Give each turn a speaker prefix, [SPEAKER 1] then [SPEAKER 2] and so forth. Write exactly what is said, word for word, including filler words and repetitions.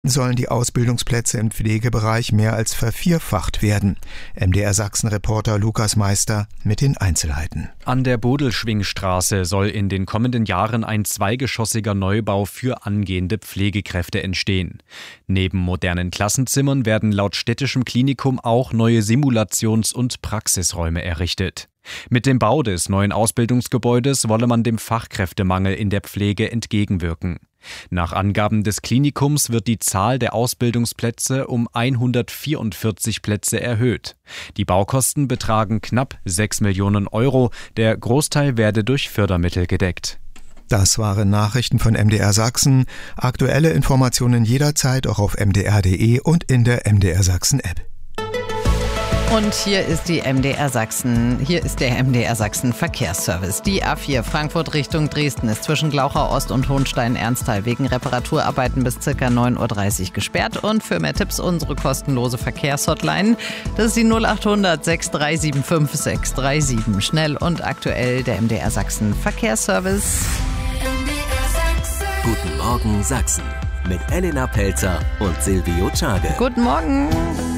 [SPEAKER 1] sollen die Ausbildungsplätze im Pflegebereich mehr als vervierfacht werden. M D R Sachsen-Reporter Lukas Meister mit den Einzelheiten.
[SPEAKER 2] An der Bodelschwingstraße soll in den kommenden Jahren ein zweigeschossiger Neubau für angehende Pflegekräfte entstehen. Neben modernen Klassenzimmern werden laut städtischem Klinikum auch neue Simulations- und Praxisräume errichtet. Mit dem Bau des neuen Ausbildungsgebäudes wolle man dem Fachkräftemangel in der Pflege entgegenwirken. Nach Angaben des Klinikums wird die Zahl der Ausbildungsplätze um hundertvierundvierzig Plätze erhöht. Die Baukosten betragen knapp sechs Millionen Euro. Der Großteil werde durch Fördermittel gedeckt.
[SPEAKER 1] Das waren Nachrichten von M D R Sachsen. Aktuelle Informationen jederzeit auch auf m d r punkt d e und in der M D R Sachsen App.
[SPEAKER 3] Und hier ist die M D R Sachsen. Hier ist der M D R Sachsen Verkehrsservice. Die A vier Frankfurt Richtung Dresden ist zwischen Glauchau Ost und Hohenstein-Ernsthal wegen Reparaturarbeiten bis ca. neun Uhr dreißig gesperrt. Und für mehr Tipps unsere kostenlose Verkehrshotline. Das ist die null acht hundert sechs drei sieben fünf sechs drei sieben. Schnell und aktuell der M D R Sachsen Verkehrsservice.
[SPEAKER 4] M D R Sachsen. Guten Morgen Sachsen mit Elena Pelzer und Silvio Czage.
[SPEAKER 3] Guten Morgen.